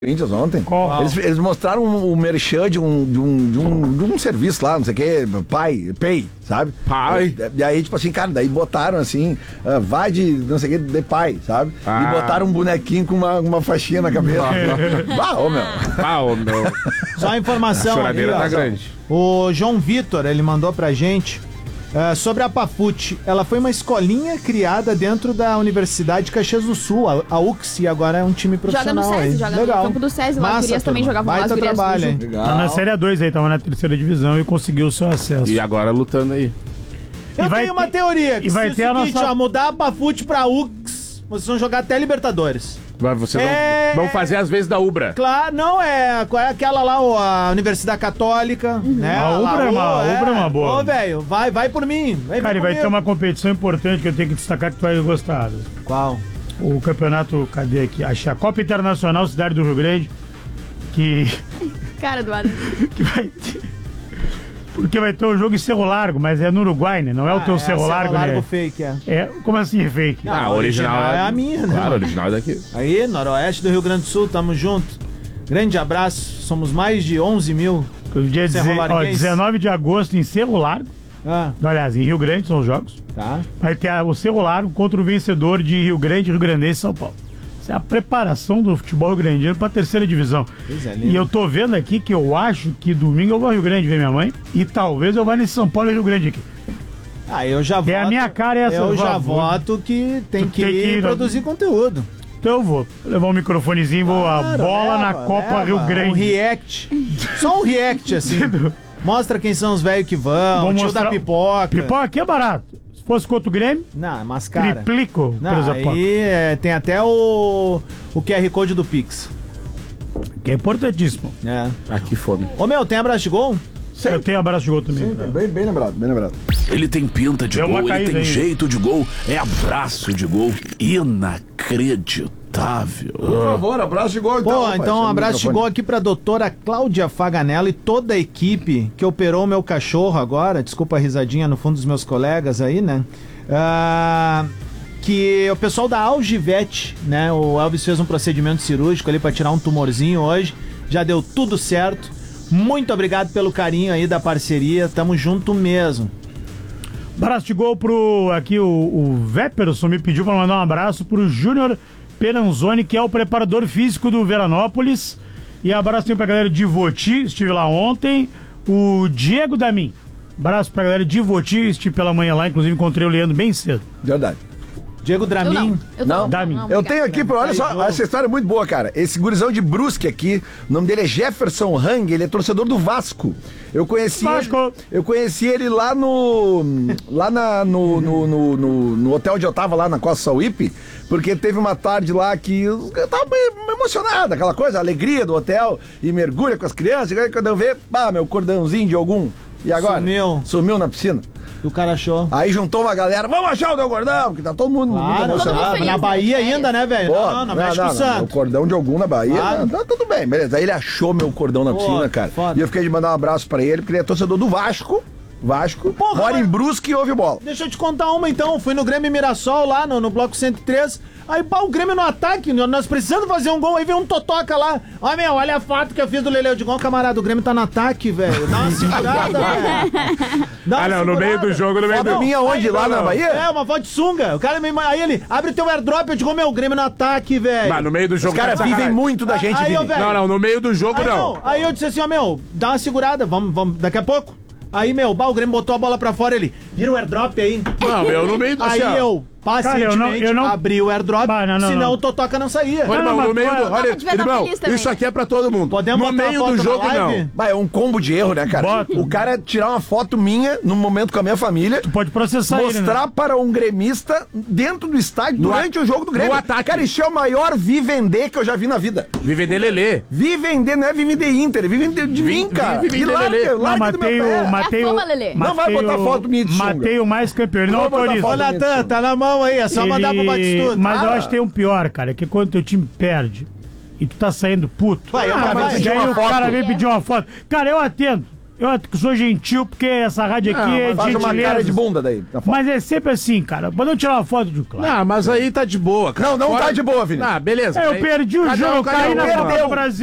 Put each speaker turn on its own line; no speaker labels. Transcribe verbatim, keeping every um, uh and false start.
Corinthians ontem.
Qual?
Eles, eles mostraram o um, um merchan de um, de, um, de, um, de um serviço lá, não sei o que, Pai, Pay, sabe?
Pai.
E, e aí, tipo assim, cara, daí botaram assim, uh, vai de não sei o que, de pai, sabe?
Ah.
E botaram um bonequinho com uma, uma faixinha na cabeça. Bah, ô meu.
Ah, ô meu.
Só a
A
informação ali,
choradeira
ó.
tá grande.
O João Vitor, ele mandou pra gente uh, sobre a Pafute. Ela foi uma escolinha criada dentro da Universidade de Caxias do Sul, a, a U C S, e agora é um time
Joga no
profissional.
SESI,
aí.
joga
Legal.
no campo do SESI. Lá as gurias também jogavam lá, as
Baita
gurias do
trabalho, hein?
Ju.
Tá na Série dois aí, tava na terceira divisão e conseguiu o seu acesso.
E agora lutando aí.
Eu
E vai
tenho uma
ter-
teoria, que
e vai
se
ter
o
a
seguinte,
nossa-
ó, mudar a Pafute pra U C S, vocês vão jogar até Libertadores.
Vai, você
É.
não, vão fazer as vezes da Ubra.
Claro, não, é, qual é aquela lá, ó, a Universidade Católica, né?
A Ubra
lá,
é uma-
ô,
a Ubra é uma boa.
Ô, velho, vai, vai por mim. Vai
Cara, e
por
vai
comigo.
ter uma competição importante que eu tenho que destacar que tu vai gostar.
Qual?
O campeonato, cadê aqui? Achei a Copa Internacional Cidade do Rio Grande, que,
Cara do Adam.
que vai ter... Porque vai ter um jogo em Cerro Largo, mas é no Uruguai, né? Não é o teu
Ah,
Cerro
a
Largo,
Largo
né?
fake, é.
É, como assim é fake?
Não,
Ah,
a
a original,
original é a minha, né?
Claro, a original é daqui.
Aí, Noroeste do Rio Grande do Sul, tamo junto. Grande abraço, somos mais de onze mil.
O dia
Cerro
deze- ó,
Larguense.
dezenove de agosto em Cerro Largo.
Ah,
Aliás, em Rio Grande são os jogos.
tá.
Vai ter a- o Cerro Largo contra o vencedor de Rio Grande, Rio Grandense e São Paulo. Isso é a preparação do futebol rio-grandiano para a terceira divisão.
Pois é,
E
lindo.
eu tô vendo aqui que eu acho que domingo eu vou ao Rio Grande ver minha mãe e talvez eu vá nesse São Paulo e Rio Grande aqui.
Ah, eu já voto.
É a minha cara essa,
Eu
eu
já
vou-
voto que tem
Tu
que,
tem que ir, né?
produzir conteúdo.
Então eu vou levar um microfonezinho, vou a
Claro,
bola
leva,
na Copa
leva.
Rio Grande.
Um react. Só um react, assim. Mostra quem são os velhos que vão,
Vou
o tio
mostrar-
da pipoca.
Pipoca aqui é barato. Se fosse contra o Grêmio,
Não, mas cara...
triplico o
Não,
preço da pipoca.
aí é, tem até o, o Q R Code do Pix.
Que é importantíssimo.
É.
Aqui fome.
Ô, meu, tem abraço de gol?
Eu tenho abraço de gol também.
Bem, bem lembrado, bem lembrado.
Ele tem pinta de
Deu uma
gol, ele
caída
tem
aí.
jeito de gol, é abraço de gol. Inacreditável.
Por favor, abraço de gol.
Pô,
rapaz.
então um
Chama o
abraço de
microfone.
gol aqui pra doutora Cláudia Faganello e toda a equipe que operou o meu cachorro agora. Desculpa a risadinha no fundo dos meus colegas aí, né? Ah, que o pessoal da Algivete, né? O Elvis fez um procedimento cirúrgico ali pra tirar um tumorzinho hoje. Já deu tudo certo. Muito obrigado pelo carinho aí da parceria. Tamo junto mesmo.
Abraço de gol pro. Aqui o, o Veperson me pediu pra mandar um abraço pro Júnior Peranzoni, que é o preparador físico do Veranópolis. E abraço também pra galera de Voti, estive lá ontem. O Diego Damin. Abraço pra galera de Voti, estive pela manhã lá, inclusive encontrei o Leandro bem cedo.
Verdade.
Diego
Eu
Dramin.
não. Eu
Não?
Dá mim.
Eu
obrigada.
tenho aqui, olha
Aí,
só,
João.
essa história é muito boa, cara. Esse gurizão de Brusque aqui, o nome dele é Jefferson Hang, ele é torcedor do Vasco. Eu conheci
Vasco.
ele, eu conheci ele lá no lá na, no, no, no, no, no hotel onde eu tava, lá na Costa Sauípe, porque teve uma tarde lá que eu tava meio emocionado, aquela coisa, a alegria do hotel, e mergulha com as crianças, e aí quando eu ver, pá, meu cordãozinho de algum. E agora?
Sumiu.
Sumiu na piscina.
E o cara achou.
Aí juntou uma galera, vamos achar o teu cordão, porque tá todo mundo muito
Claro,
emocionado.
Todo mundo feliz,
na
né?
Bahia
Férias.
ainda, né, velho?
Pô,
Não, não, mexe com o
O
Santo.
cordão de algum na Bahia,
Claro.
tá, tá tudo bem, beleza. Aí ele achou meu cordão na
Pô,
piscina, cara.
foda.
E eu fiquei de mandar um abraço pra ele, porque ele é torcedor do Vasco. Vasco,
Porra,
mora
mas-
em Brusque e ouve bola.
Deixa eu te contar uma então. Fui no Grêmio Mirassol lá no, no bloco cento e três. Aí, pá, o Grêmio no ataque. Nós precisamos fazer um gol. Aí vem um totoca lá. Ó, meu, olha a foto que eu fiz do Leleu de gol. Camarada, o Grêmio tá no ataque, velho. Dá uma segurada, velho. Dá uma
Ah, não, no meio
segurada.
do jogo, no meio
Foto
do...
minha onde? Lá na Bahia?
É, uma foto de sunga. O cara me. Aí ele abre teu airdrop. Eu digo, meu, o Grêmio no ataque, velho.
Mas no meio do
Os
jogo...
caras
tá de
vivem
sacanagem.
muito da gente,
Aí, ô,
Vini.
velho.
Não, não, no meio do jogo
Aí,
não.
aí eu disse assim, ó, meu, dá uma segurada, vamos, vamos, daqui a pouco. Aí, meu, bah, o Grêmio botou a bola pra fora, ele, vira o airdrop aí.
Não, meu, no meio do...
Aí
assim, ó.
eu, pacientemente,
Cara, eu não- eu não-
abri o airdrop,
Bah, não, não,
senão
não.
o Totoca não saía.
Olha,
Não,
irmão,
mas
no meio
tu-
do...
Não,
Olha,
tu devia tá
irmão,
feliz também.
isso aqui é pra todo mundo.
Podemos
no
botar a
meio
foto
do
na
jogo,
live?
não.
Bah, é um combo de erro, né, cara?
Bota.
O cara tirar uma foto minha num momento com a minha família,
Pode processar ele,
mostrar
né?
para um gremista dentro do estádio,
No
durante
a-
o jogo do Grêmio.
no ataque.
Cara, isso é o maior vivender que eu já vi na vida.
Vive de Lelê.
Vivender não é Vivender Inter, é Vivender de
Vim-
mim, cara.
Vivender
E larga,
Lelê.
Não,
larga do meu
matei
pé.
o. Matei
É
o
fama, Lelê.
Não vai
matei
botar
o-
foto minha de sunga.
Matei o mais campeão, ele não
Não vai botar
autoriza.
foto
Ô, Natan, tá na mão aí, é só mandar pro Batistuta.
Mas eu
Ah.
acho que tem um pior, cara, que quando teu time perde e tu tá saindo puto.
Vai, eu
ah,
acabei
mas
de pedir
aí
uma
o
foto.
cara vem pedir uma foto. Cara, eu atendo. Eu sou gentil porque essa rádio aqui é
Faz uma
gentileza.
cara de bunda daí. na foto.
Mas é sempre assim, cara. Podemos tirar uma foto do Cláudio.
Não, mas aí tá de boa, cara.
Não, não
Fora-
tá de boa, Vini.
Ah, beleza.
É, eu
Aí-
perdi o
cada um,
jogo,
cada
caí
um,
na
cada um.
Copa do Brasil.